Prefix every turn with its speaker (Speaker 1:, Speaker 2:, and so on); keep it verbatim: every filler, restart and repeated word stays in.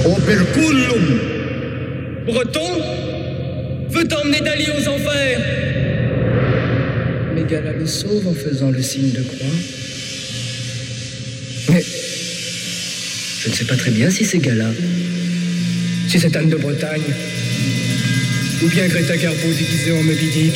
Speaker 1: Operculum.
Speaker 2: Breton, veut emmener Dali aux enfers.
Speaker 3: Mégala le sauve en faisant le signe de croix. Mais je ne sais pas très bien si c'est Gala, si c'est Anne de Bretagne, ou bien Greta Garbo déguisée en Moby Dick.